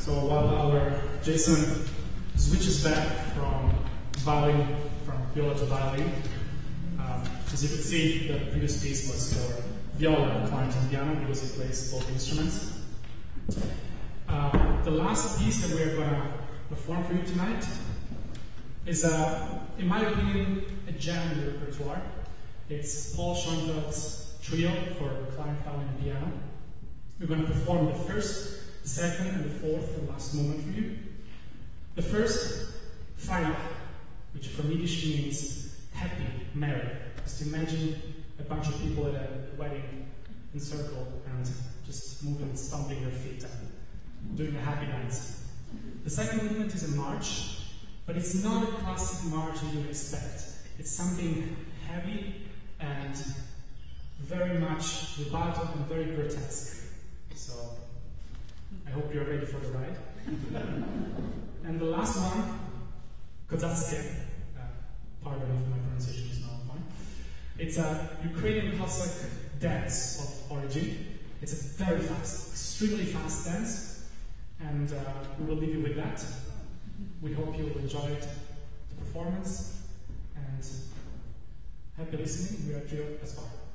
So while our Jason switches back from violin, from viola to violin, as you can see, the previous piece was for viola, clarinet, and piano because he plays both instruments. The last piece that we're going to perform for you tonight is, in my opinion, a gem in the repertoire. It's Paul Schoenfeld's Trio for clarinet, violin, and piano. We're going to perform the first, the second, and the fourth and last movement for you. The first, Freude, which from Yiddish means happy, merry. Just imagine a bunch of people at a wedding in circle and just moving, stomping their feet and doing a happy dance. The second movement is a march, but it's not a classic march you would expect. It's something heavy and very much rubato and very grotesque. So I hope you're ready for the ride. And the last one, Kozackie. Pardon if my pronunciation is not fine. It's a Ukrainian Cossack dance of origin. It's a very fast, extremely fast dance, and we will leave you with that. We hope you will enjoy the performance, and happy listening. We are Trio Aspire.